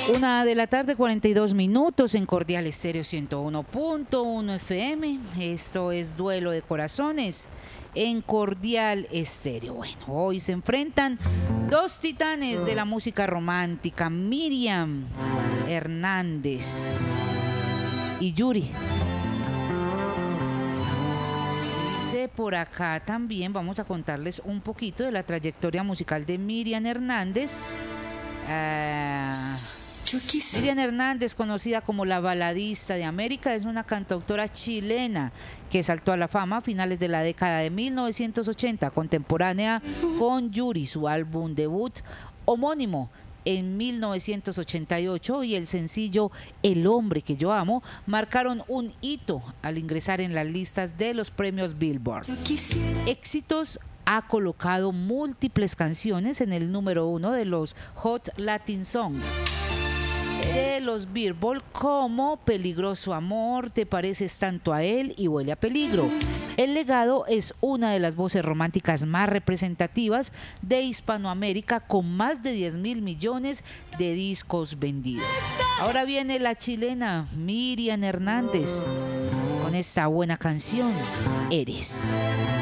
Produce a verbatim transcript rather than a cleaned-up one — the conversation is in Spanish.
Una de la tarde, cuarenta y dos minutos en Cordial Estéreo ciento uno punto uno F M. Esto es Duelo de Corazones en Cordial Estéreo. Bueno, hoy se enfrentan dos titanes de la música romántica, Miriam Hernández y Yuri. Dice por acá también, vamos a contarles un poquito de la trayectoria musical de Miriam Hernández. Uh, Miriam Hernández, conocida como la baladista de América, es una cantautora chilena que saltó a la fama a finales de la década de mil novecientos ochenta, contemporánea con Yuri, su álbum debut homónimo en mil novecientos ochenta y ocho, y el sencillo El hombre que yo amo marcaron un hito al ingresar en las listas de los premios Billboard. Éxitos: ha colocado múltiples canciones en el número uno de los Hot Latin Songs de los Billboard, como Peligroso Amor, Te pareces tanto a él y Huele a peligro. El legado es una de las voces románticas más representativas de Hispanoamérica, con más de diez mil millones de discos vendidos. Ahora viene la chilena Miriam Hernández con esta buena canción, Eres.